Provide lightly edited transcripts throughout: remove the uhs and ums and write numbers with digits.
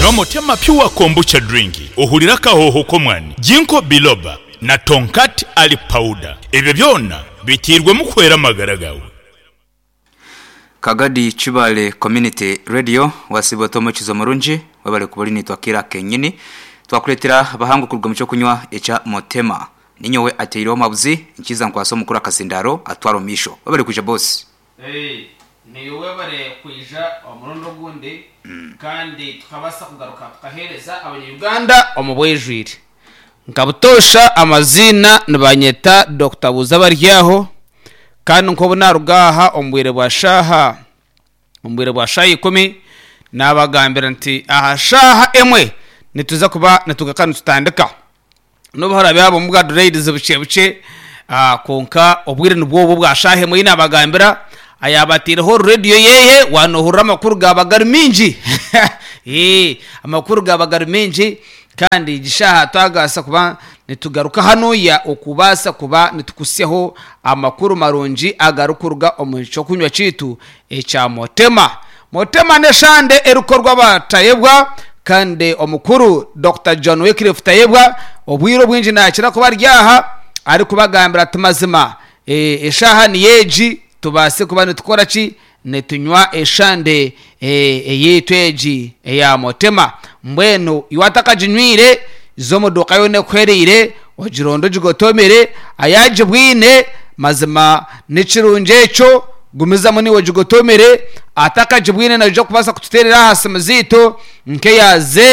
Nywa Motema Pure Kombucha Drink ohulira kahoho komwani Jinko Biloba na Tonkat Ali Powder. Ebyo byonna bitirwe mu kwera magaragawe. Kagadi Chibale Community Radio wasibotomo chizo murunji wabale kubolini twakira kenyini twakuletera abahangu kurwa mucyo kunywa echa Motema ninyowe ateiro mabuzi nkiza nkwaso mukura kasindaro atwaro misho wabale kuja boss niwe bare kuija omurundo gundi kandi tukabasa kugaruka tukahereza abanyuganda omubwejwire nkabutosha amazina nibanyeta Dr. Buzabaryaho kandi nko bunarugaha ombwire bwa shaha 10 nabagambira nti aha shaha emwe nituza kuba natugakana tutandika no bahara byabo muga dreads buce konka obwire nubwo bwa shahe emwe nabagambira ayabatira ho radio yeye wanohura makuru gabagar minji amakuru gabagar minji kandi gishaha twagasa kuba nitugaruka hano ya okubasa kuba nitukuseho amakuru maronji agarukurwa omuco kunywa citu echa Motema neshande erukorwa batayebwa kandi omukuru Dr. John Wycliffe Tayebwa obwiro bwinji nakira kuba ryaha ari kubagambira tumazima eshaha ni yeji tubase kuba nitukora ki netunywa eshande eyetweji eya Motema mbweno iwataka jinwire zo modoka yone kwerire ojirondo jigotomere ayaje bwine mazima nichirunjecho gumiza muni wojigotomere ataka jibwine najo kubasa kututerera hasi muzito nke ya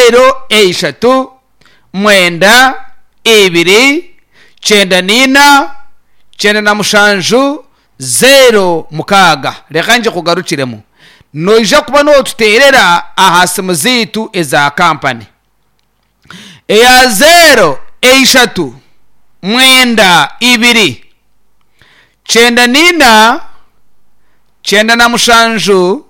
0 mwenda 2 chenda nina chenda na mushanju 0 mukaga rekanje kugarukiremo noija kuba no tuterera ahasi muzitu eza company eya 0 mwenda 2 chenda nina chenda na mushanju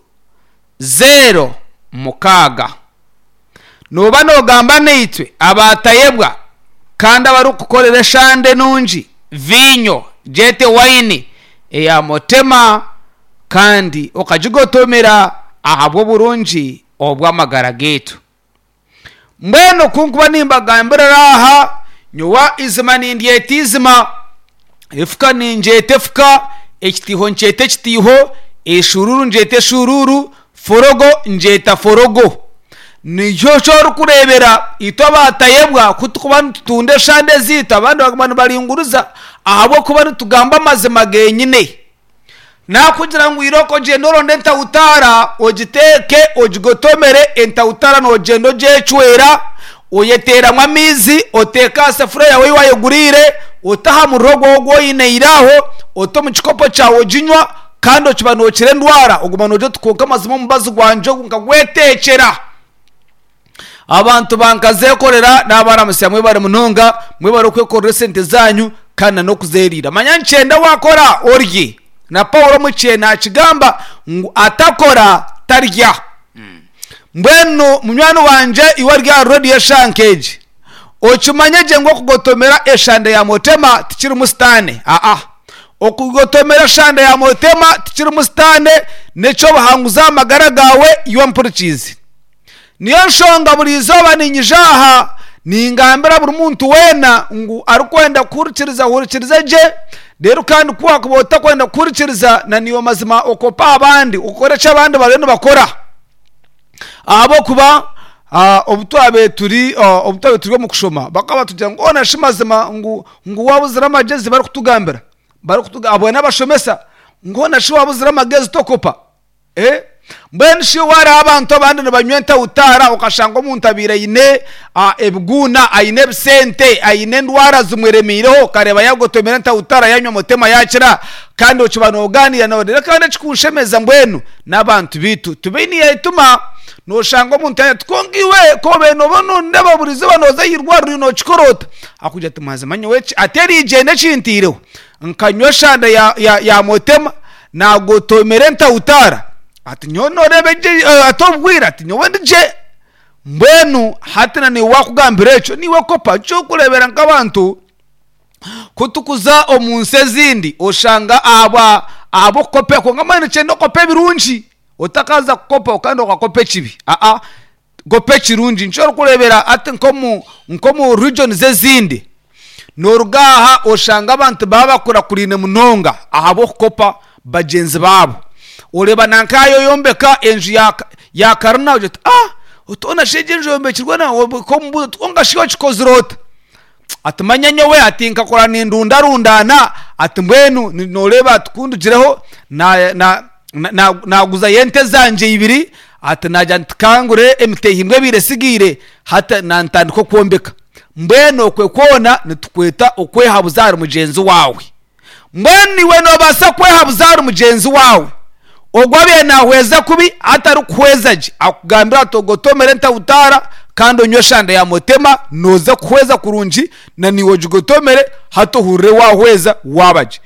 0 mukaga noba no gamba neitwe abatayebwa kandi abarukukorera shande nunji vinyo jete wine eya Motema kandi okajigotomera ahabwo burunji obwamagara getu mbeno kunkuba nimbagambira raha nyowa izimani ndietizima ifuka ninjete fuka ekitiho nchete kitiho eshururu njete shururu forogo njeta forogo niyo cyo kurebera ito batayebwa kutukuba tutunde shande zita abandi bagumana baringuruza ahabo kuba tugamba mazima genyine na kugira ngo iroko jendoro ndenta utara ojiteke ojigotomere enta utara no jendo jechwera oyetera mwamizi oteka safura yawe wayegurire otaha murogo ogwo ineiraho oto muchikopo chawo jinywa kando kibano kirendwara ogumano jo tukoka mazima mubazi gwanjo ngagwetekera abantu bankaze korera nabara musyamwe bare munonga mwe bare kwekorera sente zanyu kana no kuzerira manyanchenda wakora oryi na Paulo muchena kigamba atakora tarya mbwenu munywano wanje iwarya radio shankeje ochumanyeje ngo kugotomera eshande ya Motema tikiri mustane okugotomera shande ya Motema tikiri mustane neco bahanguza amagara gawe iwa mpurikizi niyo nshonga buri zoba ninyijaha ningambira buri muntu wena ngo arikwenda kurikiriza je rero kandi kuwa kubota kwenda kurikiriza na niyo mazima okopa abandi ukorecha abandi bareno bakora abo kuba obutwabe turi mu kushoma bakaba tujya ngo ona shimazima ngo wabuzira amagezi bari kutugambira abo n'abashomesa ngo na shi wabuzira amagezi tokopa mbene shi wara abantu abandi nabanyenta utara ukashanga umuntu abira ine ebguna aine bisente aine ndwara zumweremireho kareba yagotomera nta utara yanywa Motema yakira kandi okibanoganira nawe reka kandi kikushemeza mbwenu nabantu bitu tubini yituma no shanga umuntu yatkongiwe ko beno bono ndababurize banoza yirwaru rino chikorota akuja tumaze manyo wechi ateri igene cintireho nkanywa shanda ya Motema nagotomera nta utara ati nyono rebeje atobwira ati nyobandije mbenu hatina ni wakugambira echo niwe kopa cyo kurebera nk'abantu kutukuza omunse zindi oshanga abo kope ko ngamane chendo kope birunji otakaza kukopa ukando kwa kope chibi gope kirungi nshobora kurebera ati nko mu region zezindi norugaha oshanga abantu baba bakora kurine munonga ahabo kopa bagenzi babo ureba nankayo yombeka enju ya karna uje utona shegenje yombekirwa na ko mbuzo twongashiwa chikozirota atumanya nyowe atinka kora nindunda rundana atumbwenu noreba tukundugireho naguza yente zanje ibiri ati najya ntikangure emitehimbwe biresigire hata nantandiko kwombeka mbweno kwe kona nitukweta okwehabuzara mugenzi wawe mbweni we no basa kwehabuzara mugenzi wawe ogwabe nahweza kubi atari kuhwezaje akugambira togotomere ntawutara kandi onyoshanda ya motema noza kuhweza kurunji na niwo jugotomere hato hure wahweza wabaje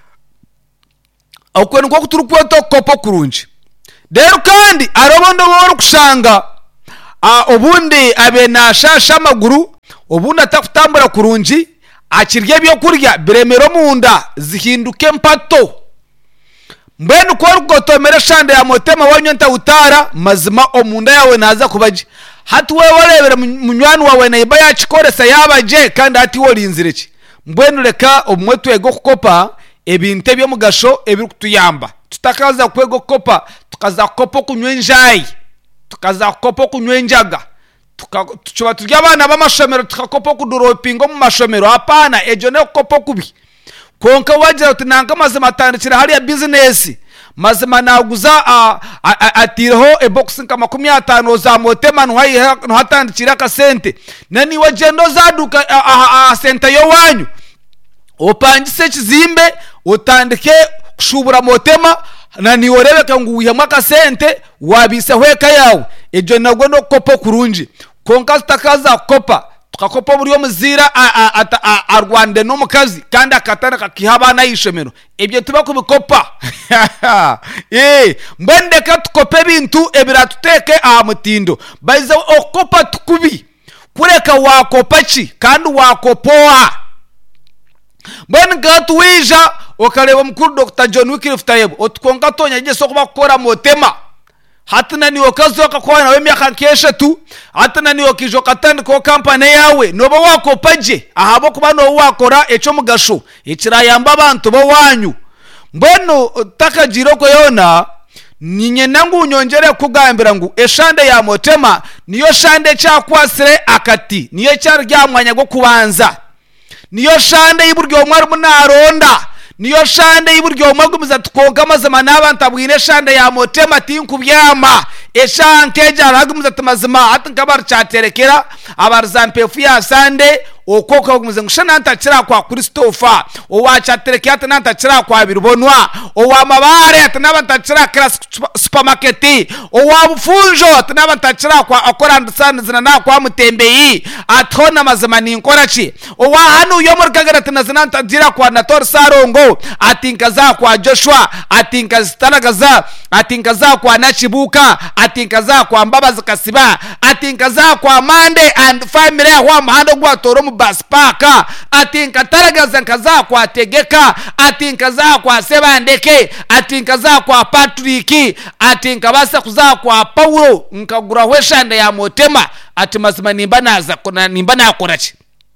akwe nko kuturukweta kopo kurunji dero kandi arobondo boro kushanga obundi abe nashasha amaguru obundi atakutambura kurunji akirye byo kurya biremero munda zihinduke mpato mbenu ko gutomera shanda ya motema wanyo ntawutara mazima omunda yawe naza kubaje hati we warebera munywani wawe na iba yachikoresa yabaje kandi hati wolinzireki mbenu leka omwetu ego kukopa ebinte byo mugasho ebiri kutuyamba tutakaza kwego kopa tukaza kopo kunywenjayi tukaza kopo kunywenjaga tuchoba turya abana b'amashomero tukakopo kuduropingo mu mashomero hapana ejo ne kopo kubi konka wagira uti nanga mazima atandikira hariya business mazima naguza atiraho ebox nka 50 za motema no hatandikira ka sente nani wagendo zaduka sente yo wanyu opangise kizimbe utandike kushubura motema nani worebeka nguya ka sente wabise hweka yawe ejo nagwo no kopo kurunji konka stakaza kopa tukakopa buri omuzira arwande no mukazi kandi akatana kakihaba yishomero ebyo tuba kubikopa mbende katukope bintu ebiratuteke mutindo baiza okopa tukubi kureka wakopa ki kandi wakopoa mbene gatuwija okareba mukuru Dr. John Wycliffe Tayebu otukonga tonya ngeso kuba kora motema hatana ni okazo akakwana we myaka nkeshatu hatana ni okijo katandi ko company yawe nobo wakopaje ahabo kuba no wakora eco mugasho ekirayamba abantu bo wanyu mbono takajiro ko yona ninye nangu unyongere kugambira ngu eshande ya motema niyo shande cyakwasire akati niyo cyaryamwanya go kubanza niyo shande yiburyo mwari munaronda niyo shande yiburyo mwagumiza tukonka mazima n'abantu abwine shande ya motema tinkubyama eshanke jaragumiza tumazima atankabar cyaterekera abarzampefu ya sande okoko gumiza ngushana ntakira kwa Christopher owachaterekera atantakira kwa birubonwa owamabare atanabantakira kira supermarket owabufunjo atanabantakira kwa akorandisana zina kwa mutembeyi atona mazima ninkorachi owahanu yo murkagara tanazina ntagira kwa Nator Sarongo atinkaza kwa Joshua atinkazitanaga atinkaza kwa Nachibuka atinkaza kwa Mbabazi Kasiba atinkaza kwa Mande and family wa mahando gwa Toromu Baspaka atinkataraga nkaza kwa Tegeka atinkaza kwa Sebandeke atinkaza kwa Patrick atinkabasa kuza kwa Paulo nkagura weshande ya motema atimazima nimbanaza kuna nimbana yakorachi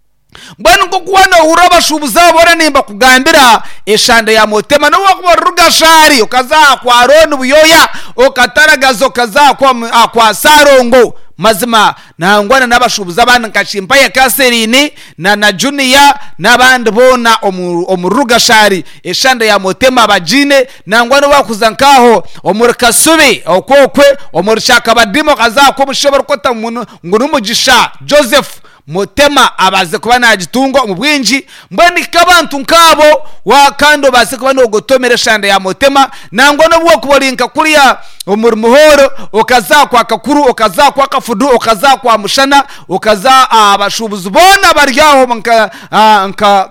mbwana ngo kuwana uraba shubuza bora nimba kugambira eshande ya motema no wakuba rugashari ukaza kwa Aaron buyoya okataragazo kaza kwa Sarongo mazima nangwana nabashubuza bana nkashimpa ya Kaserini na Junior nabandi bona omurugashari eshande ya motema bajine nangwana bakuzankaho omurkasubi okokwe omurshaka badimo kaza ko mushobora kota ngunu mugisha Joseph motema abaze kuba nagitungo mu bwinji mbani kabantu nkabo wakando base kuba no gotomera shande ya motema nango no bwo kubolinka kuriya umurmuhoro okaza kwa kakuru okaza kwa kafudu okaza kwa mushana okaza abashubuzi bona baryaho nka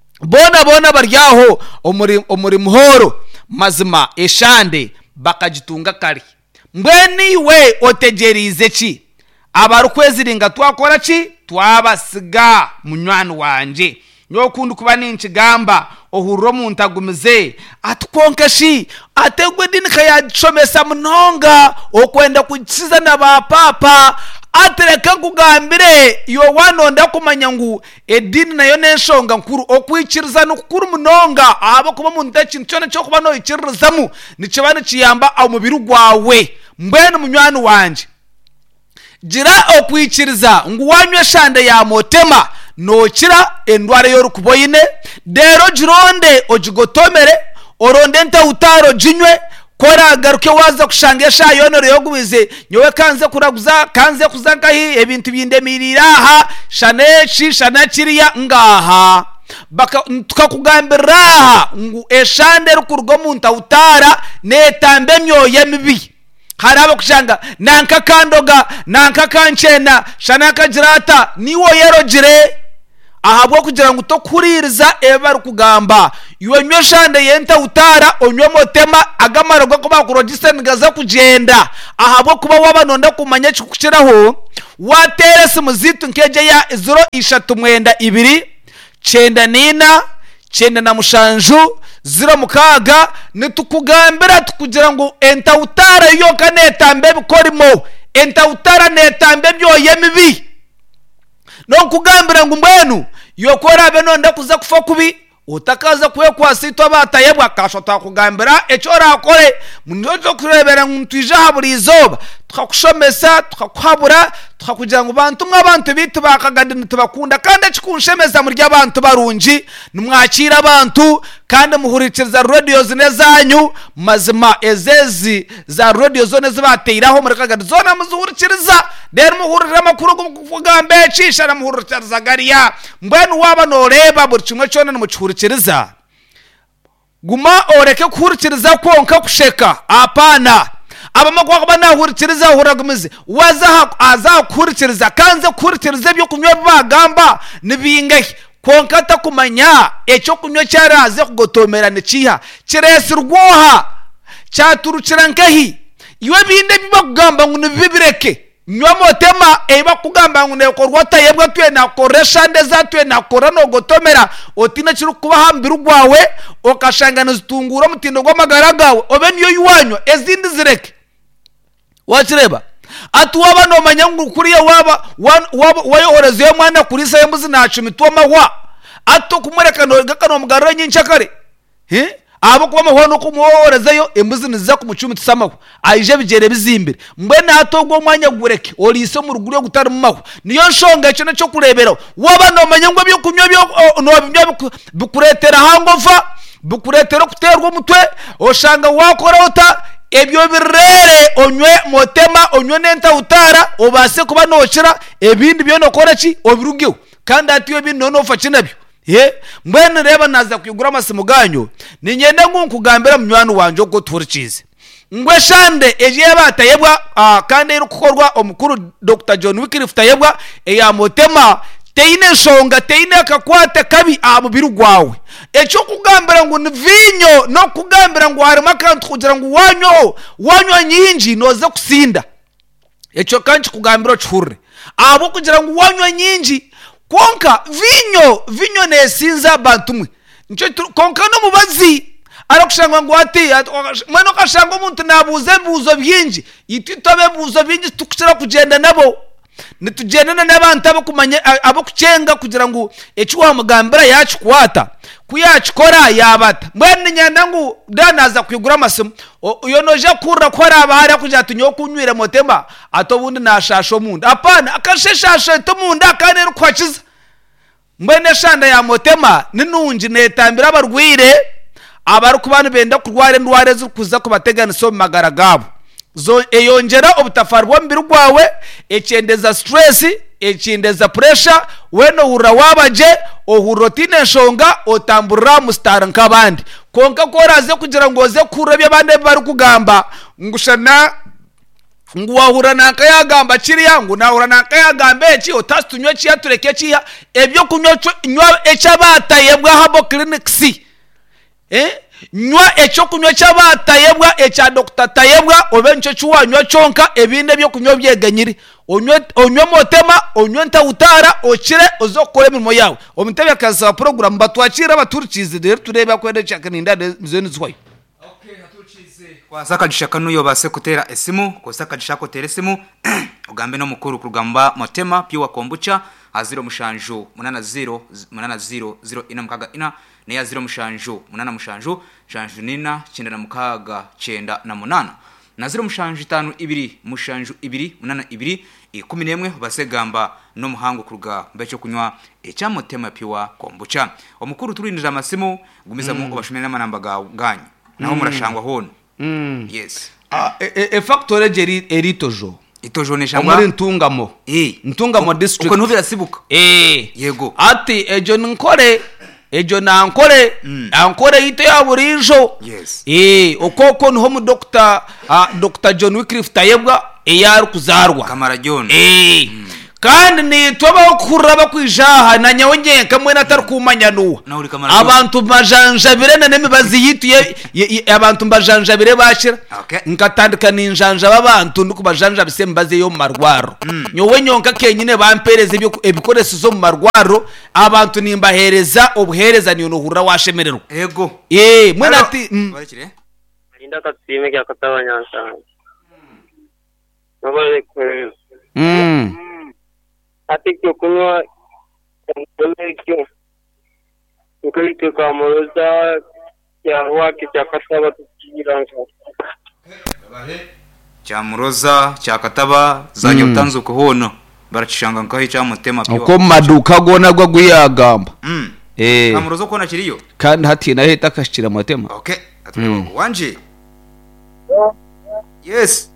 bona baryaho umuri muhoro mazima eshande bakagitunga kari mbeni we otegerize ki abarukweziringa twakora ki twabasiga munywani wanje nyo kundu kuba ninchigamba ohuro muntagumize atukonkashi ategwe dinika ya chomesa munonga okwenda kuchiza na ba papa atereka kugambire yo wanonda kumanya ngu edini nayo neshonga nkuru okwikiriza nukuru munonga abo kuba mu ndakintu cyone cyo kuba no ikirizamu nicyo kiyamba au mubiri gwawe mbwene munywani wanje gira okwikiriza ngu wanywe shande ya motema nokira endware yo rukuboyine dero jironde ojigotomere oronde nta utaro jinywe kora garuke waza kushangesha yonore yogubize nyowe kanze kuraguza kanze kuzangahi ebintu bindemirira aha shanechi shanakiriya ngaha baka tukakugambira ngu eshande rukurgo munta utara netambe myoye mibi harabo kushanga nanka kandoga nanka kanchena shanaka jirata niwo yerogire ahabwo kugira ngo tokuririza eba rukugamba iwe nyoshande yenta utara onyo motema agamara gwo kuba ku register ngaza kugenda ahabwo kuba wabanonda kumanya kikushiraho waterese muzitu nkeje ya 032 9 9 na mushanju 0 mukaga nitukugambira tukugira ngo enta utara yo kanetambe bikorimo enta utara netambe byoye mibi no kugambira ngo mbwenu yokora benonda kuza kufa kubi utakaza kuye kwasitwa batayebwa kashota kugambira ecora akore munjojo kurebera ntwije haburi izoba tukakushomesa tukakuhabura tukakugira ngo bantu mwabantu bitu bakagadini tubakunda kandi kikunshemeza muri y'abantu barunji numwakira abantu kandi muhurikiriza radio zine zanyu mazima ezezi za radio zone zibateiraho muri kagadi zona muzuhurikiriza der muhurira makuru kugambe cisha na muhurikiriza gariya mbwenu waba noreba buri kimwe cyone mucyurikiriza guma oreke kuhurikiriza konka kusheka apana abamako bakaba hurikiriza huragumize waza azakurikiriza kanze kurikiriza byo kunywa bagamba nibingahe konkata kumanya ecyo kunywa cyaraze kugotomera niciha kirese rwoha cyaturukira nkahi iwe binde bibagamba ngo nibibireke nywa motema eba kugamba ngo nekorwa tayebwa twe nakoresha ndeza twe nakora no gotomera otina kiru kuba hambira rwawe okashangana zitungura mutindo gw'amagaragawe obe niyo yuwanywa ezindi zireke wachireba atuwaba no manyangu kuriye waba wayohoreze yo mwana kuri sa yembuzi nacu mitoma wa ato kumureka no gakano mugaro nyinchakare abo kuba mahono kumuhorezeyo embuzi niza kumucumi tusamaho ayije bigere bizimbire mbe natogwo mwanya gureke oliso mu ruguru gutari mu maho niyo nshonga cyo cyo kurebera waba no manyangu byo kunywa byo no byo bukuretera hangova bukuretera kuterwa umutwe oshanga wakora uta ebyo birere onywe motema onywe nenta utara obase kuba nokira ebindi byo nokora ki obirugeho kandi atiyo bino no fakinabyo mbene reba naza kuyigura amasimo ganyo ninyende nkugambira munywani wanje ko turikize ngwe shande eje batayebwa kandi iri kukorwa omukuru Dr. John Wycliffe tayebwa eya motema teine shonga teine akakwata kabi amubiru gwawe echo kugambira ngo nvinyo no kugambira ngo hari makantu kugira ngo wanyo nyinji noze kusinda echo kanchi kugambira chure abo kugira ngo wanyo nyinji konka vinyo nesinza bantumwe ncho konka no mubazi arakushanga ngo ati mweno kashanga umuntu nabuze buzo byinji ititobe buzo byinji tukishira kugenda nabo nitugendana n'abantu abo kumanya abo kucenga kugira ngo ecyuwa mugambira yacu kwata kuyakikora yabata mbene nyanda ngo danaza kwigura amasomo uyo noje kurra kwara abahari kuja tunyo kunywira motema atobundi nashasho munda apana akasheshasho to munda kandi rukwakiza mbene shanda ya motema ninunji netambira abarwire abari kubana benda kurware ndware zukuza kubategana so magaragabo zo eyongera obutafari bw'omubiri gwawe ekyendeza stress ekyendeza pressure weno hurra wabaje ohurotine nshonga otamburira mu star nk'abandi konka koraze kugira ngo oze kurabya abandi bari kugamba ngushana nguwahura nakayagamba kiriya ngo nahura nakayagamba eki otasunywe kiya tureke kiya ebyo kunywa eky'abatayebwa habo clinics nywa echo kunywa cy'abatayebwa echa Dr. Tayebwa obe nco cyuwanywa cyonka ebinde byo kunywa byeganyiri onywe motema onywe nta utara okire ozokore mirimo yawe omutebe akaza program batwakira baturikize rero tureba kwende cyakaninda zeni zwayo okay hatukize Wasaka gishaka nuyo base kutera esimu kosaka gishaka kutera esimu ugambe no mukuru kugamba Motema Pure Kombucha aziro mushanju 80 ina mukaga ina ne ya 0 mushanju 8 mushanju shanju nina 9 na mukaga 9 na 8 na 0 mushanju 5 2 mushanju 2 8 2 11 basegamba no muhango kuruga mbecho kunywa echa Motema Pure Kombucha omukuru turindira amasimu gumiza mu bashimira n'amanamba ganyu naho murashangwa hono. Yes. Factory jeri eritojo. Itojo ne shamba. Omuri ntungamo. Ntungamo district. Uko nuvira sibuka. Yego. Ati ejo nkore ankore ite ya burijo. Yes. Okoko nho mu Dr. John Wycliffe Tayebwa eyaru kuzarwa. Kamara John. Kandi ni toba kuraba kwijaha na nyawonye kamwe natari kumanyanuwa abantu bajanjabire na nemibazi yituye abantu bajanjabire bashira nkatandika ninjanja babantu ndiko bajanja bisembaze yo marwaro nyowe nyonka kenyine bampereze ebikoreso zo mu marwaro abantu nimbahereza obuhereza niyo nohura washemererwa ego mwena ati balikire linda katsime kya katabanyansa nobale kwe ati kyo kunywa kyo ukuri kwa moroza ya wake cha kataba tukiranka cha muroza cha kataba zanye utanzu kuhono baracishanga nkaho cha Motema Pure uko maduka gona gwa guyagamba amurozo kona kiriyo kandi hati na heta kashira Motema wanje yes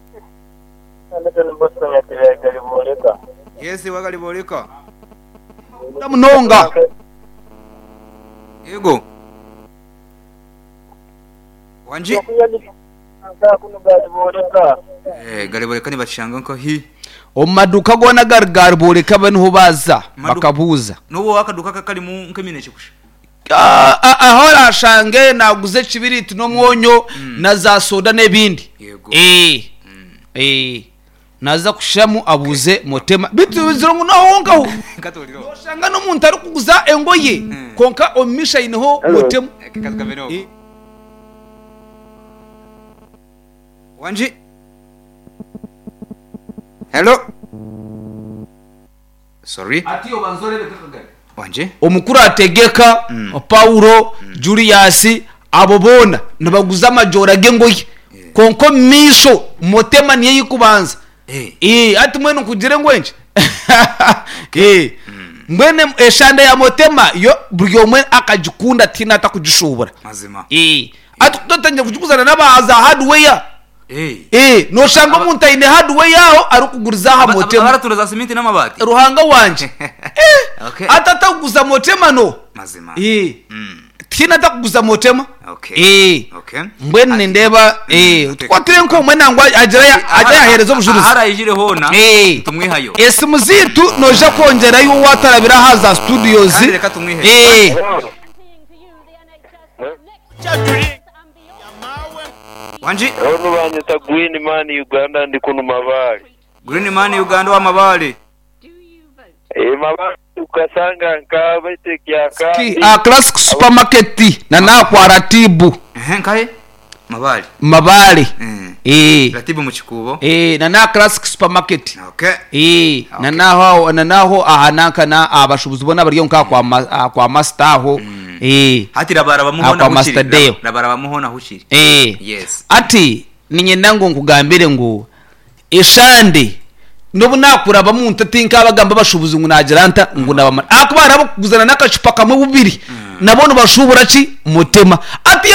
yes wagali boleka ndamunonga yego wanje gali boleka ni bashanga nko hi omaduka gona gargar boleka bantu baza bakabuza nubo wakaduka kakali mu nkemine chikusha ahora shange naguze kibiriti no mwonyo na za soda nebindi yego naza kushamu abuze Motema bitu bizirongo nahongaho shanga no muntu ari kuguza engoye konka omisha inho Motema wanje hello sorry ati obanzore bekakagari wanje omukuru ategeka Paulo Julius abobona nabaguza amajora gengoye konko misho Motema niye yikubanza ati mwene kugire ngwenje mwene eshanda ya Motema yo buryo mwe akajikunda tina atakujishobora mazima ati tutotanye kujukuzana nabaza hardware no shanga umuntu ine hardware yaho ari kuguriza ha Motema baratura za cement n'amabati ruhanga wanje atataguza Motema no mazima tina atakuguza Motema mbwene ndeba twatire nko mwene ngwa ajya yahereza ubujuruzi harayijire hona tumwihayo esimu zitu noje kongera yo watarabira haza studios reka tumwihe wanje ono banyita Green Man Uganda ndi kuno mabali Green Man Uganda wa mabali mabali ukasanga nkabete kyaka classic supermarket na kwa ratibu nkae mabali ratibu mu kikubo na classic supermarket na naho ahanaka na abashubuzi bona bari yonka kwa master ho hati rabara bamuhona hushiri yes ati ninye nango nkugambire ngo eshande nobu nakuraba muntu atinka abagamba bashubuzi ngo nageranta ngo nabamara akubara abo kuguzana nakacupa kamwe bubiri nabone bashubura ki Motema ati